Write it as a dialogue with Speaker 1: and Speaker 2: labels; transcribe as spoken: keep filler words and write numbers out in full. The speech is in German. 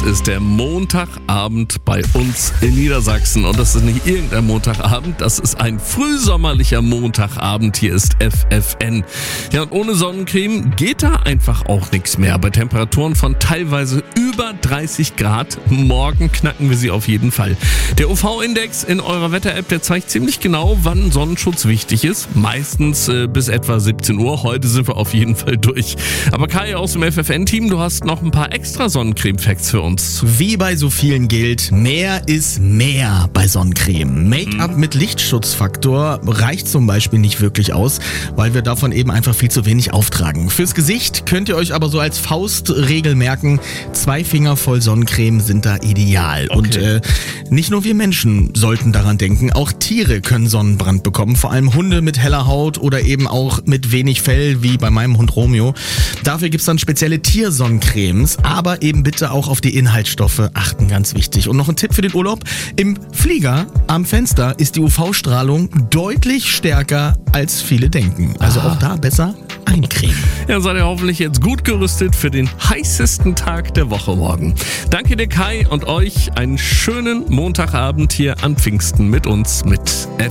Speaker 1: ist der Montagabend bei uns in Niedersachsen. Und das ist nicht irgendein Montagabend, das ist ein frühsommerlicher Montagabend. Hier ist F F N. Ja, und ohne Sonnencreme geht da einfach auch nichts mehr. Bei Temperaturen von teilweise über dreißig Grad. Morgen knacken wir sie auf jeden Fall. Der U V-Index in eurer Wetter-App, der zeigt ziemlich genau, wann Sonnenschutz wichtig ist. Meistens äh, bis etwa siebzehn Uhr. Heute sind wir auf jeden Fall durch. Aber Kai aus dem F F N-Team, du hast noch ein paar extra Sonnencreme-Facts für uns.
Speaker 2: Wie bei so vielen gilt, mehr ist mehr bei Sonnencreme. Make-up mhm. mit Lichtschutzfaktor reicht zum Beispiel nicht wirklich aus, weil wir davon eben einfach viel zu wenig auftragen. Fürs Gesicht könnt ihr euch aber so als Faustregel merken, zwei Finger voll Sonnencreme sind da ideal.
Speaker 1: Okay.
Speaker 2: Und äh, nicht nur wir Menschen sollten daran denken, auch Tiere können Sonnenbrand bekommen, vor allem Hunde mit heller Haut oder eben auch mit wenig Fell, wie bei meinem Hund Romeo. Dafür gibt's dann spezielle Tiersonnencremes, aber eben bitte auch auf die Inhaltsstoffe achten, ganz wichtig. Und noch ein Tipp für den Urlaub: Im Flieger am Fenster ist die U V-Strahlung deutlich stärker, als viele denken. Also
Speaker 1: ah.
Speaker 2: auch da besser eincremen.
Speaker 1: Ja, seid ihr hoffentlich jetzt gut gerüstet für den heißesten Tag der Woche morgen. Danke dir, Kai, und euch einen schönen Montagabend hier an Pfingsten mit uns mit F